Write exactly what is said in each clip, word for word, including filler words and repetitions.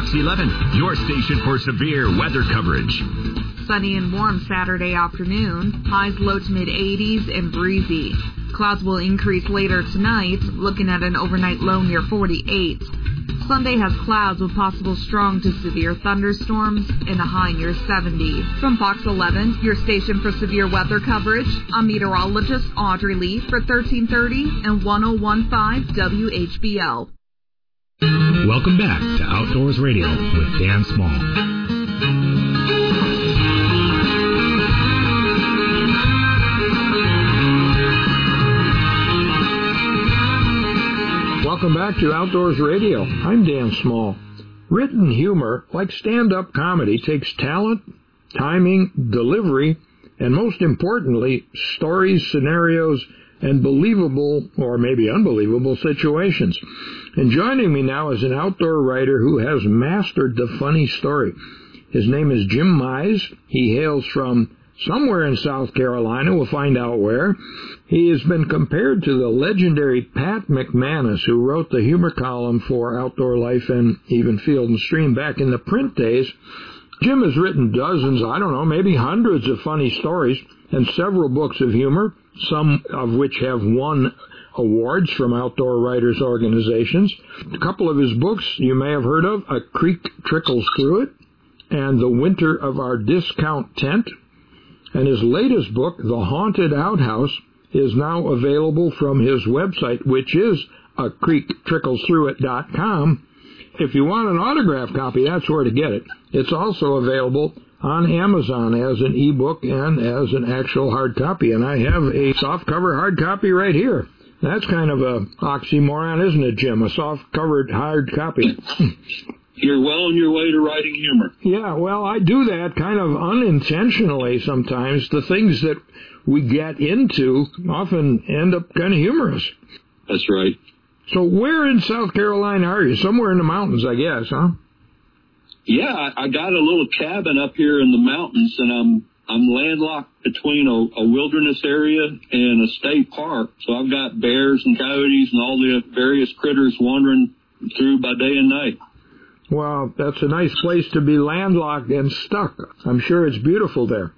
Fox eleven, your station for severe weather coverage. Sunny and warm Saturday afternoon, highs low to mid eighties and breezy. Clouds will increase later tonight, looking at an overnight low near forty-eight. Sunday has clouds with possible strong to severe thunderstorms and a high near seventy. From Fox eleven, your station for severe weather coverage, I'm meteorologist Audrey Lee for thirteen thirty and ten fifteen W H B L. Welcome back to Outdoors Radio with Dan Small. Welcome back to Outdoors Radio. I'm Dan Small. Written humor, like stand-up comedy, takes talent, timing, delivery, and most importantly, stories, scenarios, and believable, or maybe unbelievable, situations. And joining me now is an outdoor writer who has mastered the funny story. His name is Jim Mize. He hails from somewhere in South Carolina. We'll find out where. He has been compared to the legendary Pat McManus, who wrote the humor column for Outdoor Life and even Field and Stream back in the print days. Jim has written dozens, I don't know, maybe hundreds of funny stories and several books of humor, some of which have won awards from outdoor writers' organizations. A couple of his books you may have heard of, A Creek Trickles Through It and The Winter of Our Discount Tent. And his latest book, The Haunted Outhouse, is now available from his website, which is a creek trickles through it dot com. If you want an autographed copy, that's where to get it. It's also available on Amazon as an ebook and as an actual hard copy. And I have a softcover hard copy right here. That's kind of a oxymoron, isn't it, Jim? A soft-covered hard copy. You're well on your way to writing humor. Yeah, well, I do that kind of unintentionally sometimes. The things that we get into often end up kind of humorous. That's right. So where in South Carolina are you? Somewhere in the mountains, I guess, huh? Yeah, I, I got a little cabin up here in the mountains, and I'm I'm landlocked between a, a wilderness area and a state park. So I've got bears and coyotes and all the various critters wandering through by day and night. Well, that's a nice place to be landlocked and stuck. I'm sure it's beautiful there.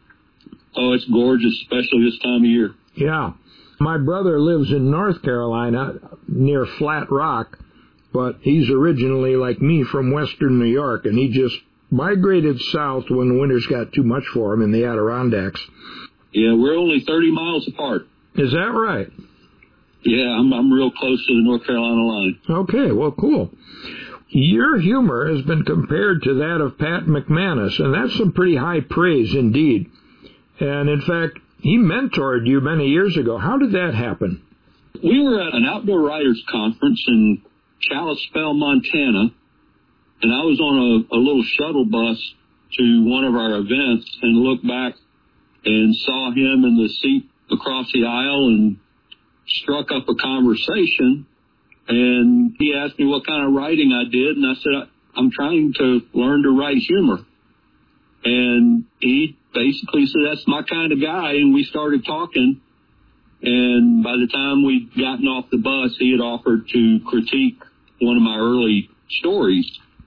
Oh, it's gorgeous, especially this time of year. Yeah. My brother lives in North Carolina near Flat Rock, but he's originally, like me, from western New York, and he just migrated south when the winters got too much for him in the Adirondacks. Yeah, we're only thirty miles apart. Is that right? Yeah, I'm, I'm real close to the North Carolina line. Okay, well, cool. Your humor has been compared to that of Pat McManus, and that's some pretty high praise indeed. And, in fact, he mentored you many years ago. How did that happen? We were at an outdoor writers conference in Kalispell, Montana, and I was on a, a little shuttle bus to one of our events and looked back and saw him in the seat across the aisle and struck up a conversation. And he asked me what kind of writing I did, and I said, I'm trying to learn to write humor. And he basically said, that's my kind of guy, and we started talking. And by the time we'd gotten off the bus, he had offered to critique one of my early stories.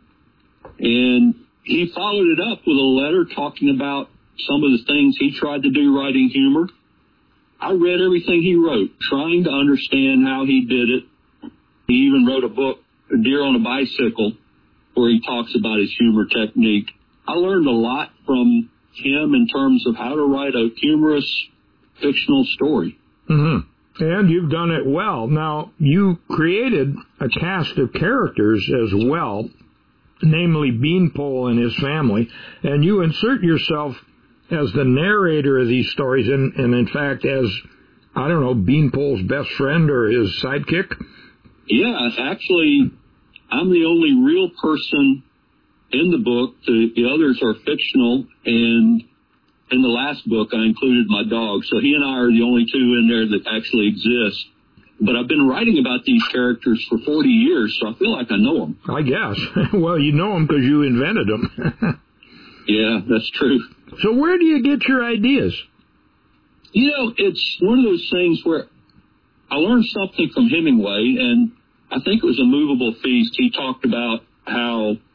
And he followed it up with a letter talking about some of the things he tried to do writing humor. I read everything he wrote, trying to understand how he did it. He even wrote a book, Deer on a Bicycle, where he talks about his humor technique. I learned a lot from him in terms of how to write a humorous fictional story. Mm-hmm. And you've done it well. Now, you created a cast of characters as well, namely Beanpole and his family, and you insert yourself as the narrator of these stories, and, and in fact, as, I don't know, Beanpole's best friend or his sidekick? Yeah, actually, I'm the only real person in the book. The, the others are fictional, and in the last book, I included my dog, so he and I are the only two in there that actually exist. But I've been writing about these characters for forty years, so I feel like I know them. I guess. Well, you know them because you invented them. Yeah, that's true. So where do you get your ideas? You know, it's one of those things where I learned something from Hemingway, and I think it was A Movable Feast. He talked about how